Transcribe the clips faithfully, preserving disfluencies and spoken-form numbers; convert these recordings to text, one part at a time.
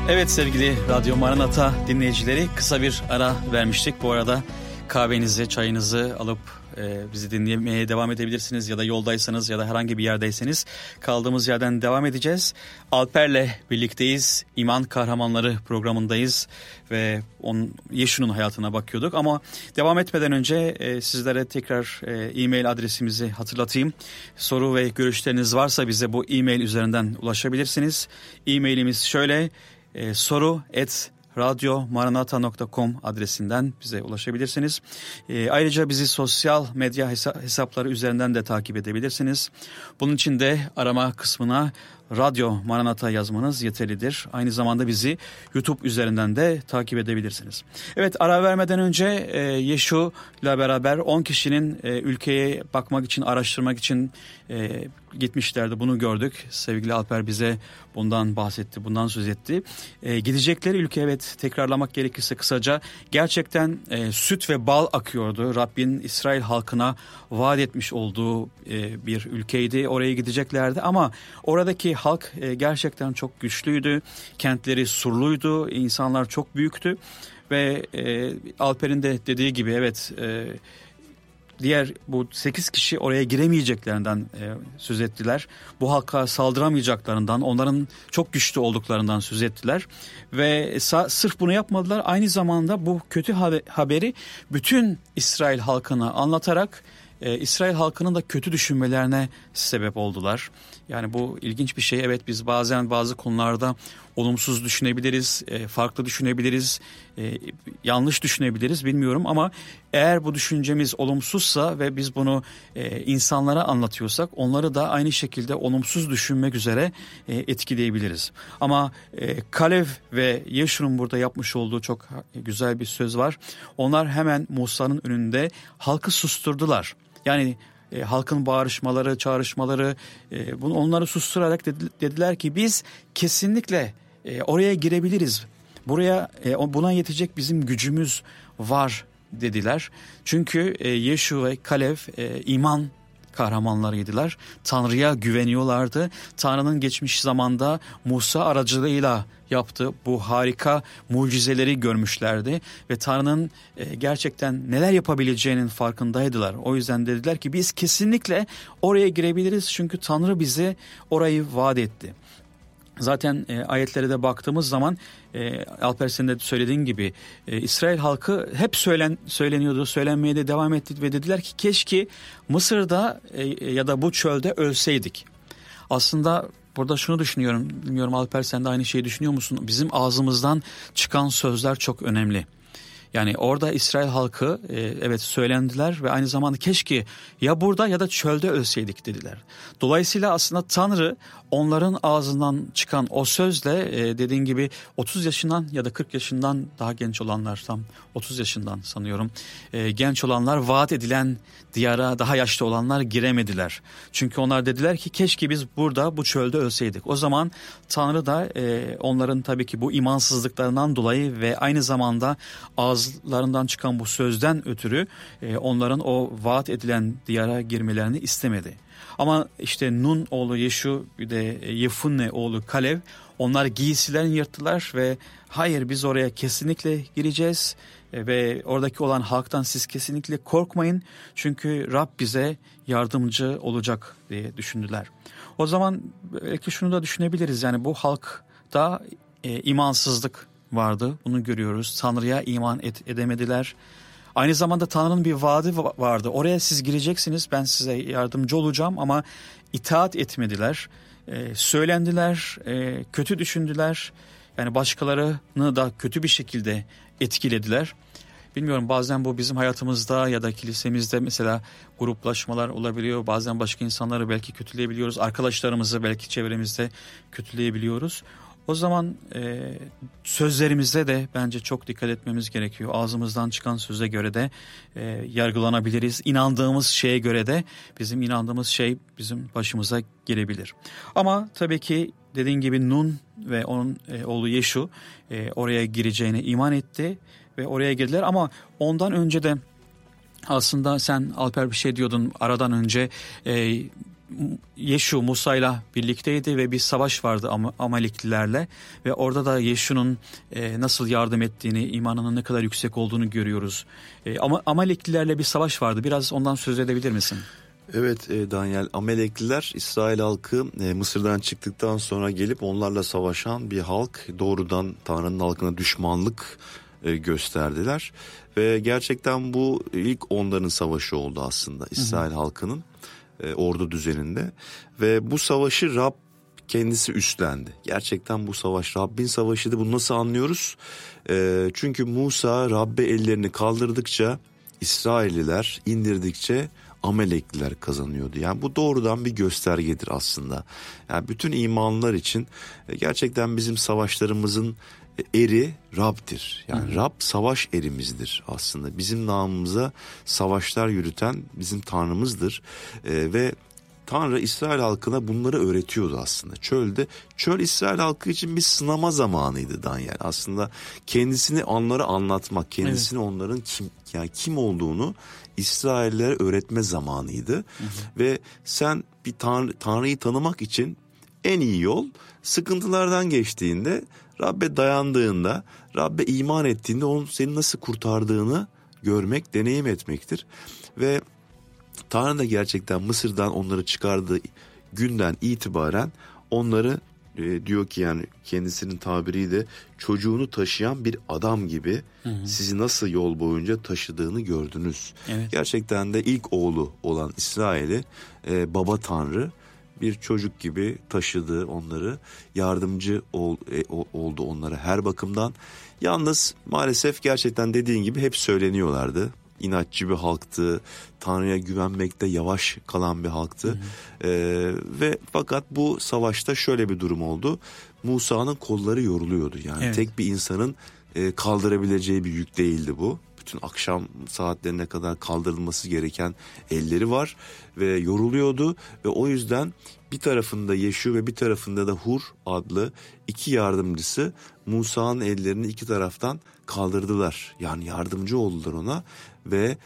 Evet sevgili Radyo Maranata dinleyicileri, kısa bir ara vermiştik. Bu arada kahvenizi, çayınızı alıp e, bizi dinlemeye devam edebilirsiniz. Ya da yoldaysanız ya da herhangi bir yerdeyseniz kaldığımız yerden devam edeceğiz. Alper'le birlikteyiz. İman Kahramanları programındayız ve onun, Yeşu'nun hayatına bakıyorduk. Ama devam etmeden önce e, sizlere tekrar e, e-mail adresimizi hatırlatayım. Soru ve görüşleriniz varsa bize bu e-mail üzerinden ulaşabilirsiniz. E-mailimiz şöyle: e, soru et radyo maranata nokta com adresinden bize ulaşabilirsiniz. E, ayrıca bizi sosyal medya hesa- hesapları üzerinden de takip edebilirsiniz. Bunun için de arama kısmına Radyo Maranata yazmanız yeterlidir. Aynı zamanda bizi YouTube üzerinden de takip edebilirsiniz. Evet, ara vermeden önce e, Yeşu ile beraber on kişinin e, ülkeye bakmak için, araştırmak için e, gitmişlerdi. Bunu gördük. Sevgili Alper bize bundan bahsetti, bundan söz etti. E, gidecekleri ülke, evet, tekrarlamak gerekirse kısaca, gerçekten e, süt ve bal akıyordu. Rabbin İsrail halkına vaat etmiş olduğu e, bir ülkeydi. Oraya gideceklerdi ama oradaki halk e, gerçekten çok güçlüydü. Kentleri surluydu. İnsanlar çok büyüktü. Ve e, Alper'in de dediği gibi, evet, e, diğer bu sekiz kişi oraya giremeyeceklerinden e, söz ettiler. Bu halka saldıramayacaklarından, onların çok güçlü olduklarından söz ettiler. Ve sa- sırf bunu yapmadılar. Aynı zamanda bu kötü haberi bütün İsrail halkına anlatarak Ee, İsrail halkının da kötü düşünmelerine sebep oldular. Yani bu ilginç bir şey. Evet, biz bazen bazı konularda olumsuz düşünebiliriz, e, farklı düşünebiliriz, e, yanlış düşünebiliriz, bilmiyorum, ama eğer bu düşüncemiz olumsuzsa ve biz bunu e, insanlara anlatıyorsak, onları da aynı şekilde olumsuz düşünmek üzere e, etkileyebiliriz. Ama e, Kalev ve Yeşu'nun burada yapmış olduğu çok güzel bir söz var. Onlar hemen Musa'nın önünde halkı susturdular. Yani e, halkın bağırışmaları, çağrışmaları, e, bunu onları susturarak dedi, dediler ki biz kesinlikle e, oraya girebiliriz. Buraya e, buna yetecek bizim gücümüz var dediler. Çünkü e, Yeşu ve Kalev e, iman kahramanlarıydılar. Tanrı'ya güveniyorlardı. Tanrı'nın geçmiş zamanda Musa aracılığıyla yaptığı bu harika mucizeleri görmüşlerdi ve Tanrı'nın e, gerçekten neler yapabileceğinin farkındaydılar. O yüzden dediler ki biz kesinlikle oraya girebiliriz, çünkü Tanrı bize orayı vaat etti. Zaten e, ayetlere de baktığımız zaman e, Alper, senin de söylediğin gibi e, İsrail halkı hep söylen söyleniyordu, söylenmeye de devam etti ve dediler ki keşke Mısır'da e, ya da bu çölde ölseydik. Aslında burada şunu düşünüyorum, bilmiyorum Alper, sen de aynı şeyi düşünüyor musun? Bizim ağzımızdan çıkan sözler çok önemli. Yani orada İsrail halkı e, evet söylendiler ve aynı zamanda keşke ya burada ya da çölde ölseydik dediler. Dolayısıyla aslında Tanrı onların ağzından çıkan o sözle e, dediğin gibi otuz yaşından ya da kırk yaşından daha genç olanlar, tam otuz yaşından sanıyorum, e, genç olanlar vaat edilen diyara, daha yaşlı olanlar giremediler. Çünkü onlar dediler ki keşke biz burada bu çölde ölseydik. O zaman Tanrı da e, onların tabii ki bu imansızlıklarından dolayı ve aynı zamanda ağızlarından çıkan bu sözden ötürü e, onların o vaat edilen diyara girmelerini istemedi. Ama işte Nun oğlu Yeşu bir de Yefunne oğlu Kalev, onlar giysilerini yırttılar ve hayır, biz oraya kesinlikle gireceğiz ve oradaki olan halktan siz kesinlikle korkmayın, çünkü Rab bize yardımcı olacak diye düşündüler. O zaman belki şunu da düşünebiliriz, yani bu halkta e, imansızlık vardı, bunu görüyoruz. Tanrı'ya iman et, edemediler. Aynı zamanda Tanrı'nın bir vaadi vardı. Oraya siz gireceksiniz, ben size yardımcı olacağım, ama itaat etmediler. Ee, söylendiler, e, kötü düşündüler. Yani başkalarını da kötü bir şekilde etkilediler. Bilmiyorum, bazen bu bizim hayatımızda ya da kilisemizde mesela gruplaşmalar olabiliyor. Bazen başka insanları belki kötüleyebiliyoruz. Arkadaşlarımızı belki çevremizde kötüleyebiliyoruz. O zaman e, sözlerimize de bence çok dikkat etmemiz gerekiyor. Ağzımızdan çıkan söze göre de e, yargılanabiliriz. İnandığımız şeye göre de bizim inandığımız şey bizim başımıza gelebilir. Ama tabii ki dediğin gibi Nun ve onun e, oğlu Yeşu e, oraya gireceğine iman etti ve oraya girdiler. Ama ondan önce de aslında sen Alper bir şey diyordun aradan önce, e, Yeşu Musa'yla birlikteydi ve bir savaş vardı Am- Amaleklilerle ve orada da Yeşu'nun e, nasıl yardım ettiğini, imanının ne kadar yüksek olduğunu görüyoruz. E, ama Amaleklilerle bir savaş vardı. Biraz ondan söz edebilir misin? Evet e, Daniel, Amalekliler İsrail halkı e, Mısır'dan çıktıktan sonra gelip onlarla savaşan bir halk, doğrudan Tanrı'nın halkına düşmanlık e, gösterdiler. Ve gerçekten bu ilk onların savaşı oldu aslında İsrail hı hı. halkının e, ordu düzeninde. Ve bu savaşı Rab kendisi üstlendi. Gerçekten bu savaş Rabbin savaşıydı. Bunu nasıl anlıyoruz? E, çünkü Musa Rabbe ellerini kaldırdıkça, İsrailliler indirdikçe Amalekliler kazanıyordu. Yani bu doğrudan bir göstergedir aslında. Yani bütün imanlar için gerçekten bizim savaşlarımızın eri Rab'dir. Yani hı hı. Rab savaş erimizdir aslında. Bizim namımıza savaşlar yürüten bizim Tanrımızdır. Ee, ve Tanrı İsrail halkına bunları öğretiyordu aslında. Çölde, çöl İsrail halkı için bir sınama zamanıydı Daniel. Aslında kendisini onlara anlatmak, kendisini evet. onların kim yani kim olduğunu İsraillere öğretme zamanıydı. Hı hı. Ve sen bir Tanrı, Tanrı'yı tanımak için en iyi yol sıkıntılardan geçtiğinde, Rabbe dayandığında, Rabbe iman ettiğinde onun seni nasıl kurtardığını görmek, deneyim etmektir. Ve Tanrı da gerçekten Mısır'dan onları çıkardığı günden itibaren onları e, diyor ki, yani kendisinin tabiriyle çocuğunu taşıyan bir adam gibi hı hı. sizi nasıl yol boyunca taşıdığını gördünüz. Evet. Gerçekten de ilk oğlu olan İsrail'i e, baba Tanrı bir çocuk gibi taşıdı onları, yardımcı ol, e, oldu onlara her bakımdan. Yalnız maalesef gerçekten dediğin gibi hep söyleniyorlardı. İnatçı bir halktı, Tanrı'ya güvenmekte yavaş kalan bir halktı. Hı hı. Ee, ve fakat bu savaşta şöyle bir durum oldu. Musa'nın kolları yoruluyordu. Yani evet. tek bir insanın e, kaldırabileceği bir yük değildi bu. Bütün akşam saatlerine kadar kaldırılması gereken elleri var ve yoruluyordu ve o yüzden bir tarafında Yeşu ve bir tarafında da Hur adlı iki yardımcısı Musa'nın ellerini iki taraftan kaldırdılar. Yani yardımcı oldular ona ve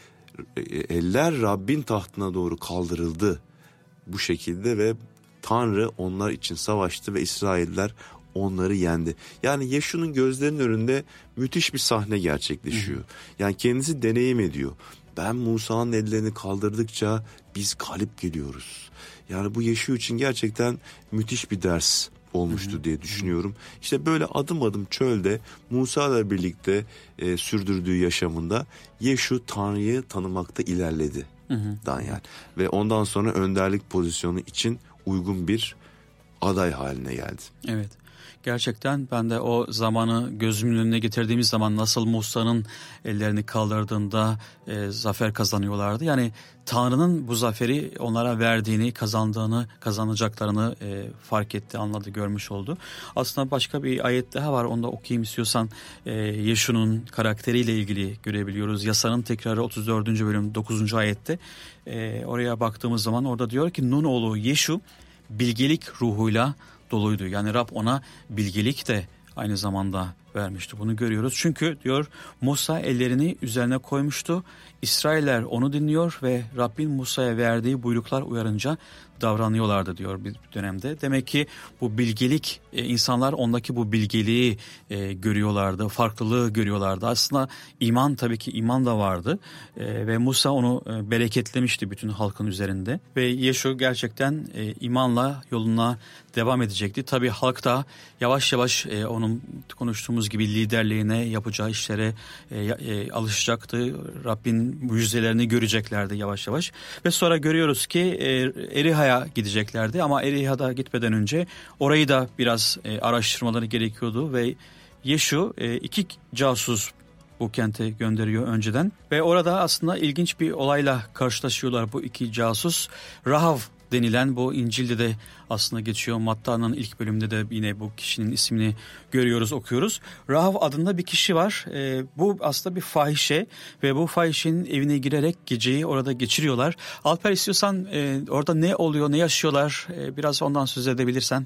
eller Rabbin tahtına doğru kaldırıldı bu şekilde ve Tanrı onlar için savaştı ve İsrailler onları yendi. Yani Yeşu'nun gözlerinin önünde müthiş bir sahne gerçekleşiyor. Hı. Yani kendisi deneyim ediyor. Ben Musa'nın ellerini kaldırdıkça biz galip geliyoruz. Yani bu Yeşu için gerçekten müthiş bir ders olmuştu hı-hı. diye düşünüyorum. İşte böyle adım adım çölde Musa'la birlikte e, sürdürdüğü yaşamında Yeşu Tanrı'yı tanımakta ilerledi. Daniel. Ve ondan sonra önderlik pozisyonu için uygun bir aday haline geldi. Evet. Gerçekten ben de o zamanı gözümün önüne getirdiğimiz zaman nasıl Musa'nın ellerini kaldırdığında e, zafer kazanıyorlardı. Yani Tanrı'nın bu zaferi onlara verdiğini, kazandığını, kazanacaklarını e, fark etti, anladı, görmüş oldu. Aslında başka bir ayet daha var, onu da okuyayım istiyorsan. E, Yeşu'nun karakteriyle ilgili görebiliyoruz. Yasanın tekrarı otuz dördüncü bölüm dokuzuncu ayette. E, oraya baktığımız zaman orada diyor ki Nun oğlu Yeşu bilgelik ruhuyla doluydu. Yani Rab ona bilgelik de aynı zamanda vermişti. Bunu görüyoruz. Çünkü diyor Musa ellerini üzerine koymuştu. İsrailler onu dinliyor ve Rabbin Musa'ya verdiği buyruklar uyarınca davranıyorlardı diyor bir dönemde. Demek ki bu bilgelik, insanlar ondaki bu bilgeliği e, görüyorlardı, farklılığı görüyorlardı. Aslında iman, tabii ki iman da vardı e, ve Musa onu e, bereketlemişti bütün halkın üzerinde. Ve Yeşu gerçekten e, imanla yoluna devam edecekti. Tabii halk da yavaş yavaş e, onun konuştuğumuz gibi liderliğine, yapacağı işlere e, e, alışacaktı. Rabbin mucizelerini göreceklerdi yavaş yavaş. Ve sonra görüyoruz ki e, Eriha'ya gideceklerdi ama Eriha'da gitmeden önce orayı da biraz e, araştırmaları gerekiyordu ve Yeşu e, iki casus bu kente gönderiyor önceden ve orada aslında ilginç bir olayla karşılaşıyorlar bu iki casus. Rahav denilen, bu İncil'de de aslında geçiyor. Matta'nın ilk bölümünde de yine bu kişinin ismini görüyoruz, okuyoruz. Rahav adında bir kişi var. E, bu aslında bir fahişe ve bu fahişenin evine girerek geceyi orada geçiriyorlar. Alper, istiyorsan e, orada ne oluyor, ne yaşıyorlar? E, biraz ondan söz edebilirsen.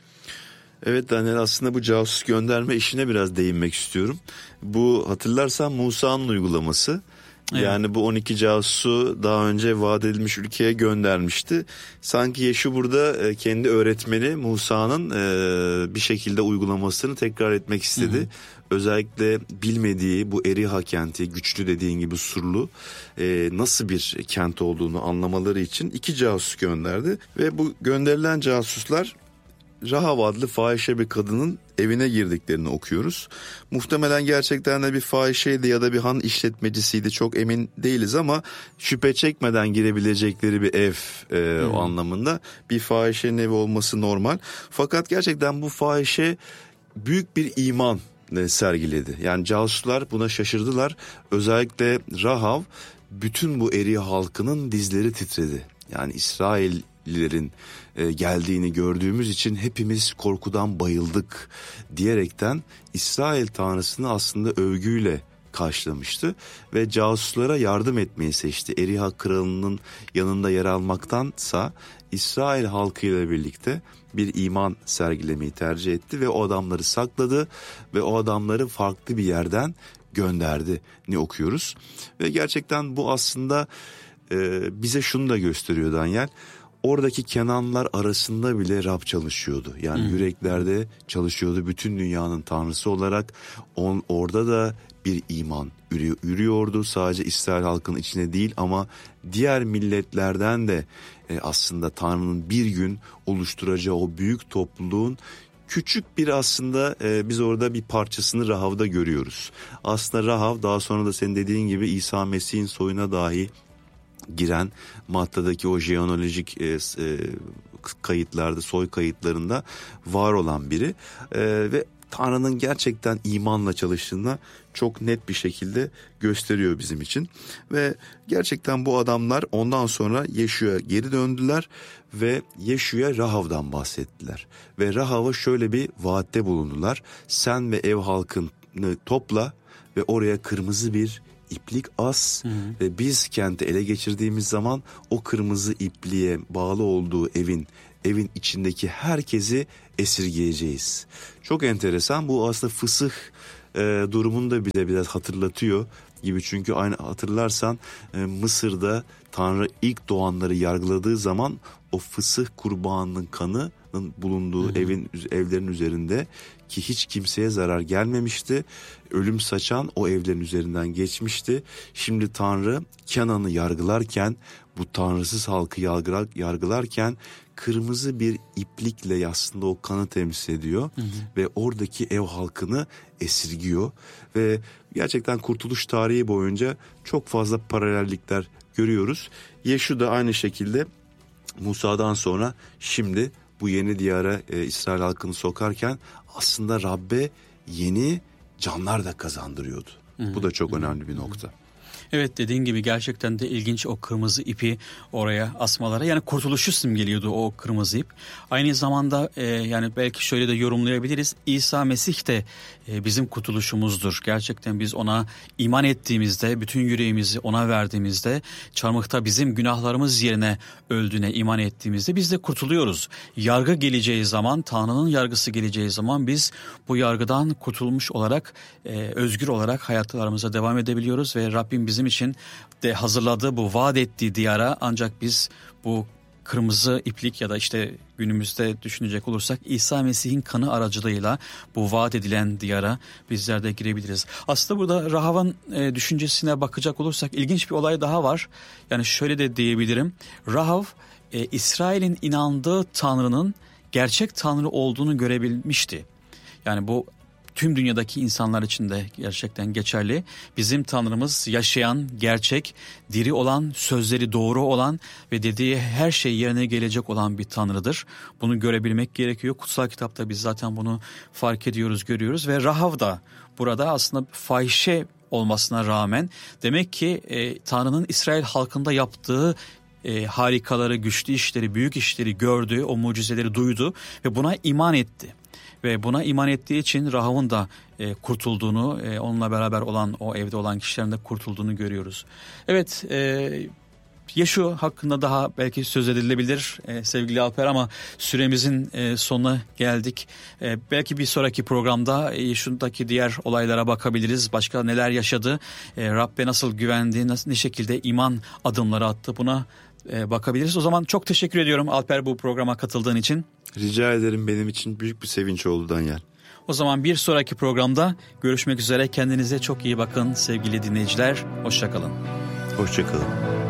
Evet Daniel, aslında bu casus gönderme işine biraz değinmek istiyorum. Bu hatırlarsan Musa'nın uygulaması. Evet. Yani bu on iki casusu daha önce vaat edilmiş ülkeye göndermişti. Sanki Yeşu burada kendi öğretmeni Musa'nın bir şekilde uygulamasını tekrar etmek istedi. Hı hı. Özellikle bilmediği bu Eriha kenti, güçlü dediğin gibi surlu, nasıl bir kent olduğunu anlamaları için iki casus gönderdi. Ve bu gönderilen casuslar Rahav adlı fahişe bir kadının evine girdiklerini okuyoruz. Muhtemelen gerçekten de bir fahişeydi ya da bir han işletmecisiydi, çok emin değiliz ama şüphe çekmeden girebilecekleri bir ev e, hmm. o anlamında bir fahişenin evi olması normal. Fakat gerçekten bu fahişe büyük bir iman sergiledi. Yani casuslar buna şaşırdılar. Özellikle Rahav, bütün bu eri halkının dizleri titredi. Yani İsraillilerin geldiğini gördüğümüz için hepimiz korkudan bayıldık diyerekten İsrail tanrısını aslında övgüyle karşılamıştı ve casuslara yardım etmeyi seçti. Eriha kralının yanında yer almaktansa İsrail halkıyla birlikte bir iman sergilemeyi tercih etti ve o adamları sakladı ve o adamları farklı bir yerden gönderdi ne okuyoruz. Ve gerçekten bu aslında e, bize şunu da gösteriyor Daniel. Oradaki Kenanlılar arasında bile Rab çalışıyordu. Yani hmm. yüreklerde çalışıyordu. Bütün dünyanın tanrısı olarak on, orada da bir iman yürüyordu. Sadece İsrail halkının içine değil ama diğer milletlerden de e, aslında Tanrı'nın bir gün oluşturacağı o büyük topluluğun küçük bir aslında e, biz orada bir parçasını Rahav'da görüyoruz. Aslında Rahav daha sonra da senin dediğin gibi İsa Mesih'in soyuna dahi giren Matta'daki o jeonolojik e, e, kayıtlarda, soy kayıtlarında var olan biri e, ve Tanrı'nın gerçekten imanla çalıştığını çok net bir şekilde gösteriyor bizim için. Ve gerçekten bu adamlar ondan sonra Yeşu'ya geri döndüler ve Yeşu'ya Rahav'dan bahsettiler. Ve Rahav'a şöyle bir vaatte bulundular. Sen ve ev halkını topla ve oraya kırmızı bir iplik as hı hı. ve biz kenti ele geçirdiğimiz zaman o kırmızı ipliğe bağlı olduğu evin evin içindeki herkesi esirgeyeceğiz. Çok enteresan, bu aslında fısıh e, durumunu da bile biraz hatırlatıyor gibi, çünkü aynı hatırlarsan e, Mısır'da Tanrı ilk doğanları yargıladığı zaman o fısıh kurbanının kanının bulunduğu hı hı. evin evlerin üzerinde ki hiç kimseye zarar gelmemişti. Ölüm saçan o evlerin üzerinden geçmişti. Şimdi Tanrı Kenan'ı yargılarken, bu tanrısız halkı yargılar, yargılarken kırmızı bir iplikle aslında o kanı temsil ediyor. Hı hı. Ve oradaki ev halkını esirgiyor. Ve gerçekten kurtuluş tarihi boyunca çok fazla paralellikler görüyoruz. Yeşu da aynı şekilde Musa'dan sonra şimdi bu yeni diyara e, İsrail halkını sokarken aslında Rabbe yeni canlar da kazandırıyordu. Hı-hı. Bu da çok önemli bir nokta. Evet, dediğin gibi gerçekten de ilginç o kırmızı ipi oraya asmalara, yani kurtuluşu simgeliyordu o kırmızı ip. Aynı zamanda e, yani belki şöyle de yorumlayabiliriz. İsa Mesih de e, bizim kurtuluşumuzdur. Gerçekten biz ona iman ettiğimizde, bütün yüreğimizi ona verdiğimizde, çarmıhta bizim günahlarımız yerine öldüğüne iman ettiğimizde biz de kurtuluyoruz. Yargı geleceği zaman, Tanrı'nın yargısı geleceği zaman biz bu yargıdan kurtulmuş olarak, e, özgür olarak hayatlarımıza devam edebiliyoruz ve Rabbim bizim için de hazırladığı, bu vaat ettiği diyara ancak biz bu kırmızı iplik ya da işte günümüzde düşünecek olursak İsa Mesih'in kanı aracılığıyla bu vaat edilen diyara bizler de girebiliriz. Aslında burada Rahav'ın e, düşüncesine bakacak olursak ilginç bir olay daha var. Yani şöyle de diyebilirim. Rahav e, İsrail'in inandığı Tanrı'nın gerçek Tanrı olduğunu görebilmişti. Yani bu tüm dünyadaki insanlar için de gerçekten geçerli. Bizim Tanrımız yaşayan, gerçek, diri olan, sözleri doğru olan ve dediği her şey yerine gelecek olan bir Tanrı'dır. Bunu görebilmek gerekiyor. Kutsal kitapta biz zaten bunu fark ediyoruz, görüyoruz ve Rahav da burada aslında fahişe olmasına rağmen demek ki e, Tanrı'nın İsrail halkında yaptığı e, harikaları, güçlü işleri, büyük işleri gördü, o mucizeleri duydu ve buna iman etti. Ve buna iman ettiği için Rahav'ın da e, kurtulduğunu, e, onunla beraber olan o evde olan kişilerin de kurtulduğunu görüyoruz. Evet, e, Yaşu hakkında daha belki söz edilebilir e, sevgili Alper, ama süremizin e, sonuna geldik. E, belki bir sonraki programda e, Yaşu'daki diğer olaylara bakabiliriz. Başka neler yaşadı, e, Rabbe nasıl güvendi, nasıl, ne şekilde iman adımları attı, buna e, bakabiliriz. O zaman çok teşekkür ediyorum Alper bu programa katıldığın için. Rica ederim, benim için büyük bir sevinç oldu Danyal. O zaman bir sonraki programda görüşmek üzere. Kendinize çok iyi bakın sevgili dinleyiciler. Hoşça kalın. Hoşça kalın.